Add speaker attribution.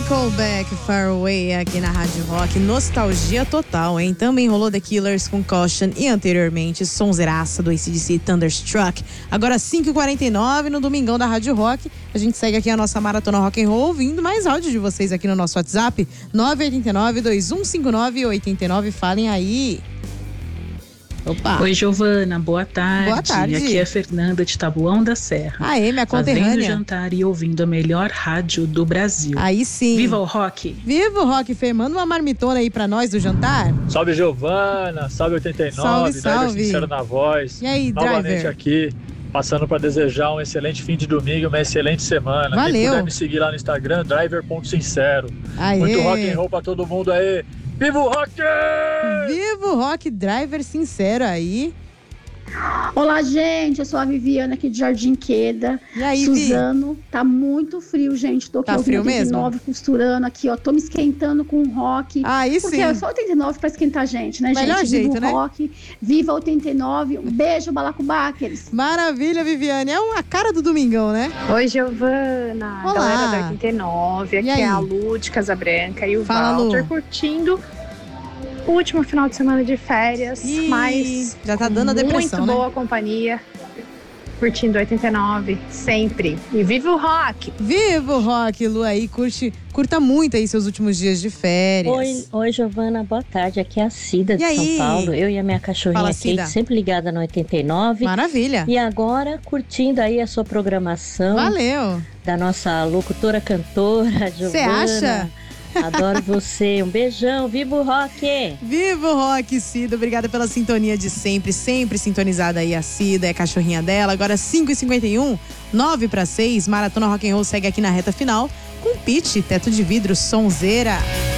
Speaker 1: Nickelback, Far Away, aqui na Rádio Rock. Nostalgia total, hein? Também rolou The Killers com Caution e anteriormente sonzeiraça do AC/DC, Thunderstruck. Agora 5h49 no Domingão da Rádio Rock. A gente segue aqui a nossa maratona rock and roll, ouvindo mais áudio de vocês aqui no nosso WhatsApp 989-2159-89. Falem aí. Opa.
Speaker 2: Oi, Giovana, boa tarde.
Speaker 1: Boa tarde.
Speaker 2: Aqui é a Fernanda de Taboão da Serra.
Speaker 1: Aê, minha conterrânea.
Speaker 2: Fazendo jantar e ouvindo a melhor rádio do Brasil.
Speaker 1: Aí sim.
Speaker 2: Viva o rock.
Speaker 1: Viva o rock, Fê. Manda uma marmitona aí pra nós do jantar.
Speaker 3: Salve, Giovana. Salve, 89.
Speaker 1: Salve, salve.
Speaker 3: Driver Sincero na voz.
Speaker 1: E aí,
Speaker 3: novamente
Speaker 1: Driver?
Speaker 3: aqui, passando para desejar um excelente fim de domingo e uma excelente semana.
Speaker 1: Valeu.
Speaker 3: Quem puder me seguir lá no Instagram, driver.sincero.
Speaker 1: Aê.
Speaker 3: Muito rock and roll pra todo mundo aí. Viva o rock!
Speaker 1: Viva o rock, Driver Sincero aí.
Speaker 4: Olá, gente, eu sou a Viviana aqui de Jardim Queda.
Speaker 1: E aí,
Speaker 4: Suzano, tá muito frio, gente. Tô aqui
Speaker 1: Tá
Speaker 4: ouvindo
Speaker 1: frio
Speaker 4: 89, mesmo? Costurando aqui, ó. Tô me esquentando com o rock.
Speaker 1: Aí
Speaker 4: porque
Speaker 1: sim.
Speaker 4: é só 89 pra esquentar a gente, né,
Speaker 1: Melhor
Speaker 4: gente?
Speaker 1: jeito,
Speaker 4: Viva
Speaker 1: né?
Speaker 4: o rock, viva 89. Um beijo, Balacobaqueres.
Speaker 1: Maravilha, Viviane. É a cara do Domingão, né?
Speaker 5: Oi, Giovana.
Speaker 1: Olá.
Speaker 5: Galera da 89. Aqui é a Lu de Casabranca e o
Speaker 1: Fala,
Speaker 5: Walter
Speaker 1: Lu.
Speaker 5: curtindo o último final de semana de férias, mas
Speaker 1: já tá dando a depressão,
Speaker 5: muito
Speaker 1: né?
Speaker 5: boa companhia, curtindo 89 sempre. E viva o rock!
Speaker 1: Viva o rock, Lu aí. Curta muito aí seus últimos dias de férias.
Speaker 6: Oi, Giovana, boa tarde. Aqui é a Cida de São Paulo. Eu e a minha cachorrinha
Speaker 1: Fala,
Speaker 6: Kate,
Speaker 1: Cida.
Speaker 6: sempre ligada no 89.
Speaker 1: Maravilha.
Speaker 6: E agora, curtindo aí a sua programação.
Speaker 1: Valeu.
Speaker 6: Da nossa locutora, cantora, Giovana.
Speaker 1: Você acha?
Speaker 6: Adoro você. Um beijão. Viva o rock!
Speaker 1: Viva o rock, Cida. Obrigada pela sintonia de sempre. Sempre sintonizada aí a Cida, é a cachorrinha dela. Agora 5h51, 9:06. Maratona Rock and Roll segue aqui na reta final com Pitty, Teto de Vidro, sonzeira.